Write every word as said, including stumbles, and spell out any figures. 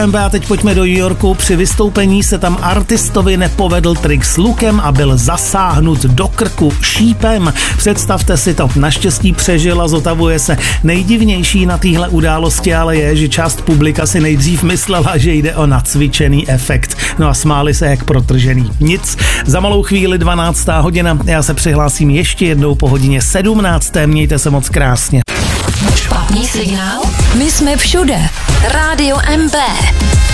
A teď pojďme do New Yorku. Při vystoupení se tam artistovi nepovedl trik s lukem a byl zasáhnut do krku šípem. Představte si to. Naštěstí přežil a zotavuje se. Nejdivnější na téhle události ale je, že část publika si nejdřív myslela, že jde o nacvičený efekt. No a smáli se jak protržený. Nic. Za malou chvíli dvanáctá hodina. Já se přihlásím ještě jednou po hodině sedmnácté. Mějte se moc krásně. Špatný signál? My jsme všude. Rádio M B.